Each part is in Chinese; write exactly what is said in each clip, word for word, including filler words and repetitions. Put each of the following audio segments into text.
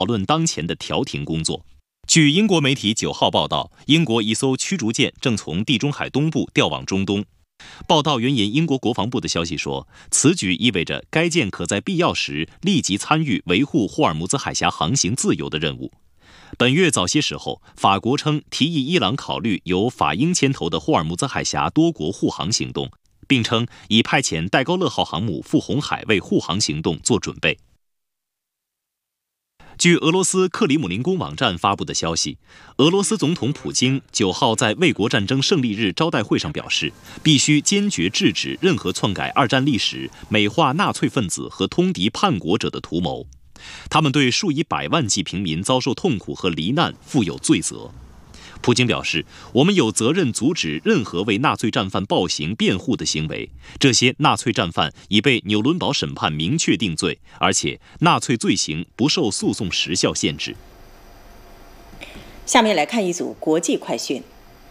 讨论当前的调停工作。据英国媒体九号报道，英国一艘驱逐舰正从地中海东部调往中东。报道援引英国国防部的消息说，此举意味着该舰可在必要时立即参与维护霍尔木兹海峡航行自由的任务。本月早些时候，法国称提议伊朗考虑由法英牵头的霍尔木兹海峡多国护航行动，并称已派遣戴高乐号航母赴红海为护航行动做准备。据俄罗斯克里姆林宫网站发布的消息，俄罗斯总统普京九号在卫国战争胜利日招待会上表示，必须坚决制止任何篡改二战历史、美化纳粹分子和通敌叛国者的图谋。他们对数以百万计平民遭受痛苦和罹难负有罪责。普京表示，我们有责任阻止任何为纳粹战犯暴行辩护的行为。这些纳粹战犯已被纽伦堡审判明确定罪，而且纳粹罪行不受诉讼时效限制。 下面来看一组国际快讯。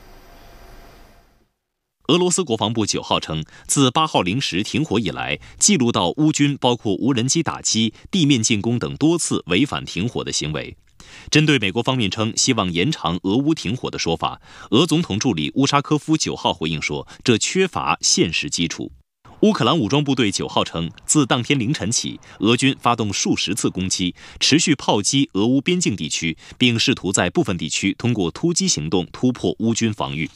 俄罗斯国防部九号称，自八号零时停火以来，记录到乌军包括无人机打击、地面进攻等多次违反停火的行为。针对美国方面称希望延长俄乌停火的说法，俄总统助理乌沙科夫九号回应说，这缺乏现实基础。乌克兰武装部队九号称，自当天凌晨起，俄军发动数十次攻击，持续炮击俄乌边境地区，并试图在部分地区通过突击行动突破乌军防御。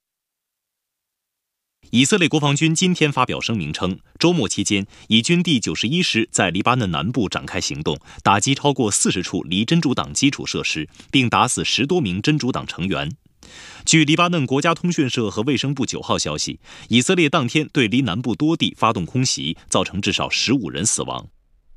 以色列国防军今天发表声明称，周末期间，以军第九十一师在黎巴嫩南部展开行动，打击超过四十处离真主党基础设施，并打死十多名真主党成员。据黎巴嫩国家通讯社和卫生部九号消息，以色列当天对黎南部多地发动空袭，造成至少十五人死亡。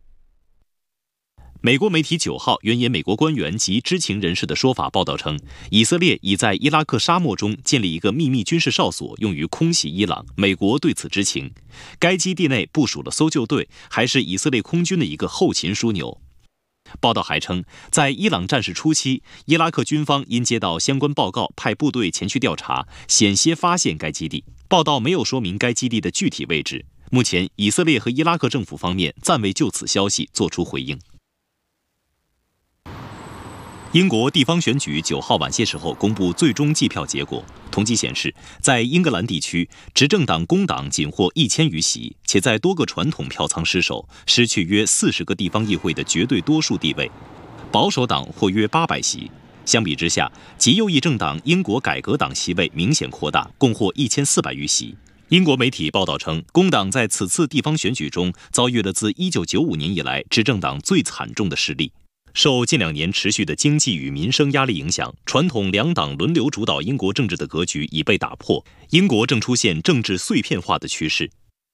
美国媒体九号援引美国官员及知情人士的说法报道称，以色列已在伊拉克沙漠中建立一个秘密军事哨所，用于空袭伊朗。美国对此知情。该基地内部署了搜救队，还是以色列空军的一个后勤枢纽。报道还称，在伊朗战事初期，伊拉克军方因接到相关报告，派部队前去调查，险些发现该基地。报道没有说明该基地的具体位置。目前，以色列和伊拉克政府方面暂未就此消息作出回应。英国地方选举九号晚些时候公布最终计票结果，统计显示，在英格兰地区，执政党工党仅获一千余席，且在多个传统票仓失守，失去约四十个地方议会的绝对多数地位。保守党获约八百席。相比之下，极右翼政党英国改革党席位明显扩大，共获一千四百余席。英国媒体报道称，工党在此次地方选举中遭遇了自一九九五年以来执政党最惨重的失利。受近两年持续的经济与民生压力影响，传统两党轮流主导英国政治的格局已被打破，英国正出现政治碎片化的趋势。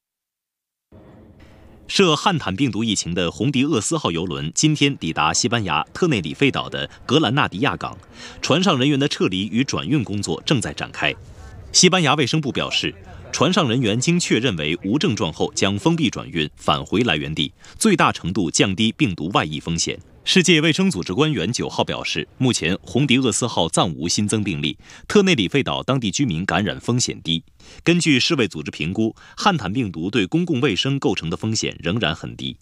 涉汉坦病毒疫情的红迪厄斯号邮轮今天抵达西班牙特内里费岛的格兰纳迪亚港，船上人员的撤离与转运工作正在展开。西班牙卫生部表示，船上人员经确认为无症状后，将封闭转运返回来源地，最大程度降低病毒外溢风险。世界卫生组织官员九号表示，目前红迪厄斯号暂无新增病例，特内里费岛当地居民感染风险低。根据世卫组织评估，汉坦病毒对公共卫生构成的风险仍然很低。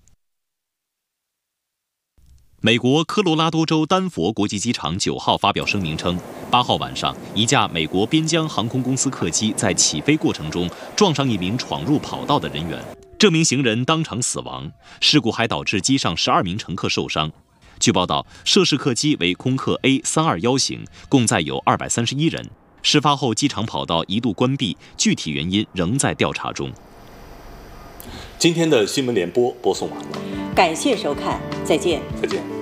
美国科罗拉多州丹佛国际机场九号发表声明称，八号晚上，一架美国边疆航空公司客机在起飞过程中撞上一名闯入跑道的人员，这名行人当场死亡。事故还导致机上十二名乘客受伤。据报道，涉事客机为空客 A 三二一 型，共载有二百三十一人。事发后，机场跑道一度关闭，具体原因仍在调查中。 今天的新闻联播播送完了， 感谢收看，再见。 再见。